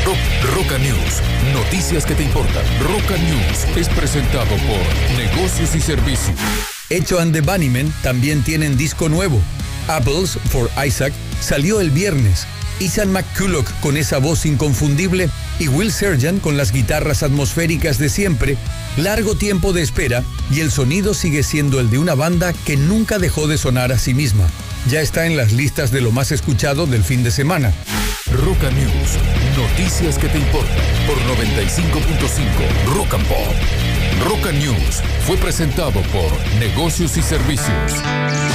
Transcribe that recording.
Roca News, noticias que te importan. Roca News es presentado por Negocios y Servicios. Echo and the Bunnymen también tienen disco nuevo. Apples for Isaac salió el viernes. Ian McCulloch con esa voz inconfundible y Will Sergeant con las guitarras atmosféricas de siempre. Largo tiempo de espera y el sonido sigue siendo el de una banda que nunca dejó de sonar a sí misma. Ya está en las listas de lo más escuchado del fin de semana. Roca News, noticias que te importan por 95.5 Rock and Pop. Roca News fue presentado por Negocios y Servicios.